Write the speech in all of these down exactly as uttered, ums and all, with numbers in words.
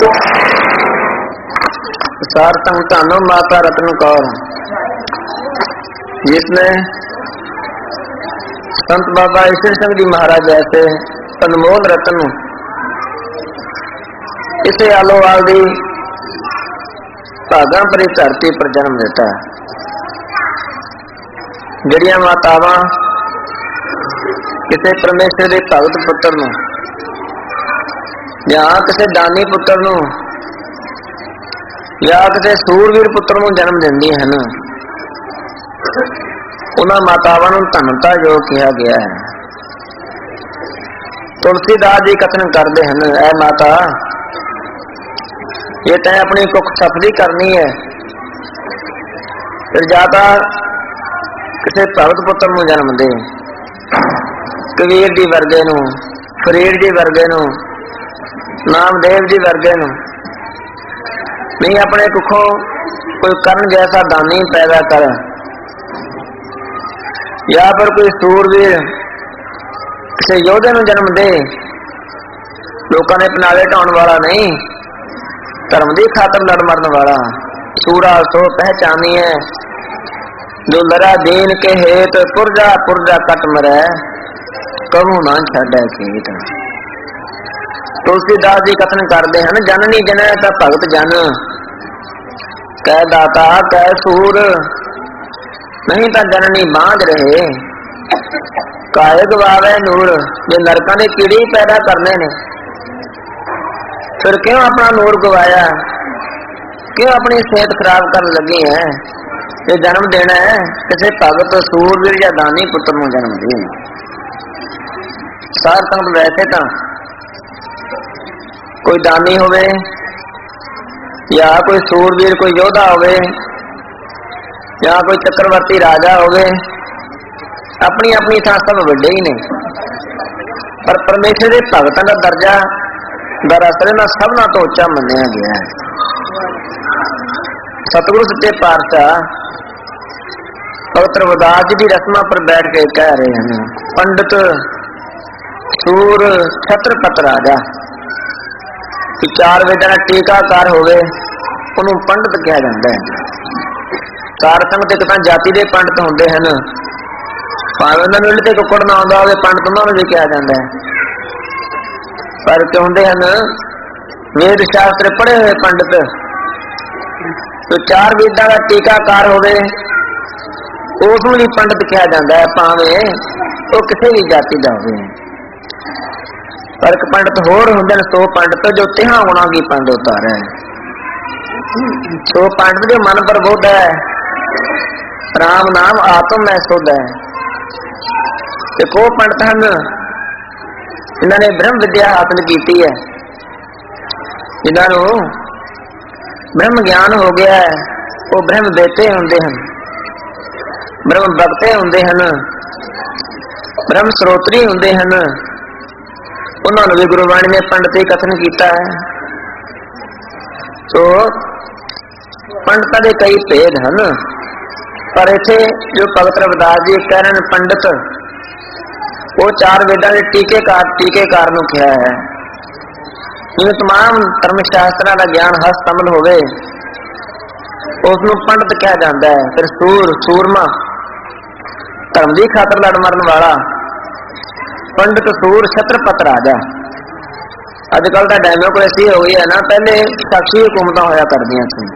सार संग धनो माता रतन कौर, जिसने संत बाबा ईश्वर सिंह जी महाराज जैसे अनमोल रतन इसे आलोवाल दी भागा भरी धरती पर जन्म देता है। जड़िया मातावां किसी परमेश्वर के भगत पुत्र नूं या किसी दानी पुत्र नूं या किसी सूरवीर पुत्र नूं जन्म दिंदियां हन, उन्हां मातावां नूं धनता योग कहा गया है। तुलसीदास जी कथन करते हैं, ऐ माता ये तैं अपनी कुख सफली करनी है, फिर जाता किसी भगत पुत्र नूं जन्म दे, कबीर जी वर्गे नूं, फरीद जी वर्गे नूं, नामदेव जी वर्गे नूं। नहीं अपने कुखों कोई करण जैसा दानी पैदा कर, या फिर कोई सूरवीर किसी योधे नूं जन्म दे, लोगों ने पनाले ढाउण वाला नहीं, धर्म की खातर लड़ मरन वाला। सूरा सो पहचानी है, जो लड़ा दीन के हेत, पुरजा पुरजा कट मरै, कबू ना छाड़े खेत। तुलसीदास जी कथन करते हैं, जननी जनै ता भगत जन, कह दाता कह सूर, नहीं तो जननी बांझ रहे, काहे गवावे नूर। जो नरकां दे कीड़े पैदा करने ने, फिर क्यों अपना नूर गवाया, क्यों अपनी सेहत खराब कर लगी है। ये जन्म देना है किसी भगत सूरवीर या दानी पुत्र नूं जन्म दे। सार संगत वैसे तो कोई दानी होवे या कोई सूरवीर कोई योधा होवे या कोई चक्रवर्ती राजा होवे, अपनी अपनी थां सब वड्डे ही ने, पर परमेश्वर के भगतां दा दर्जा दरअसल ना सबना तो उच्चा मन्निया गया है। सतगुरु सच्चे पातशाह भगत रविदास जी की रस्मां पर बैठ के कह रहे हैं, पंडित सूर छत्रपत राजा। चार वेदां दा टीकाकार होवे उन्होंने पंडित कहा जाता है। सार संगत एक तां जाति के पंडित होंदे हन, भावें उन्होंने उल्टे कुकड़ ना आउंदा होवे, पंडित उन्होंने भी कहा जाता है। पर कहते हैं वेद शास्त्र पढ़े हुए पंडित, तो चार वेदां का टीकाकार होवे उसनूं भी पंडित कहा जाता है, भावें वो किसी भी जाति का होवे। पर एक पंडित होर हुंदे ने सौ पंडित जो तिहां गुणां की पंड उतारे। सौ पंडित जो मन पर बोध है, राम नाम आत्म में सुध है। एक वो पंडित हैं जिन्होंने ब्रह्म विद्या हासिल की है, जिन्होंने ब्रह्म ज्ञान हो गया है, वो ब्रह्म देते होंगे हैं, ब्रह्म भगते होंगे हैं, ब्रह्म स्रोत्री होंगे हैं। उन्होंने भी गुरुवाणी ने पंडित कथन किया है। तो पंडित के कई भेद हैं, पर इत्थे जो भगत रविदास जी कह रहे हैं पंडित, वो चार वेदां के टीकेकार टीकेकार नूं कहा है। जिवें तमाम धर्म शास्त्रां दा ज्ञान हस्त अमल होवे उसनूं पंडित कहा जाता है। फिर सूर सूरमा धर्म की खातर लड़ मरन वाला, पंडित सूर छत्रपत राजा। अजकल का डेमोक्रेसी हो गई है ना, पहले साक्षी हुकूमत होया करदियां सी,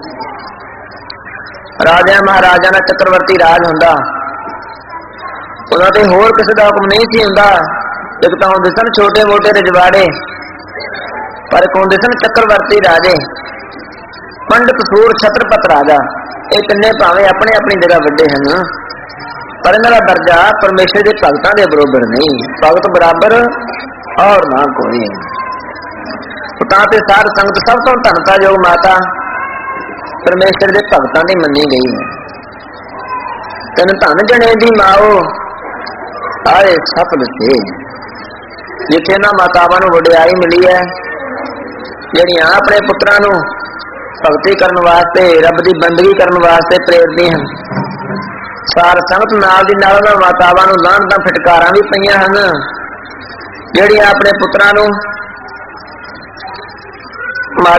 राजा महाराजा का चक्रवर्ती राज हुंदा, उन्होंने होर किसी का हुक्म नहीं सी हुंदा। एक तो हुंदे सन छोटे मोटे रजवाड़े, पर एक हुंदे सन चक्रवर्ती राजे। पंडित सूर छत्रपत राजा ये तिन्ने भावें अपने अपनी जगह वड्डे हैं, पर इन्हां दा दर्जा परमेश्वर के भगतां दे बरोबर नहीं, भगत बराबर और ना कोई। तां ते साध संगत सब तो धनता योग माता परमेश्वर के भगतां दी मन्नी गई है। तिन धन जने दी माओ आए सफल थे, जिथे ना मातावां नूं वडियाई मिली है, जिहड़ियां अपने पुत्रां नूं भगती करन वास्ते रब दी बंदगी करन वास्ते प्रेरदी हैं। सार संगत नाल दी नाल मातावां नूं लाहनतां फिटकारां भी पईयां हन, जिहड़ियां अपने पुत्रां नूं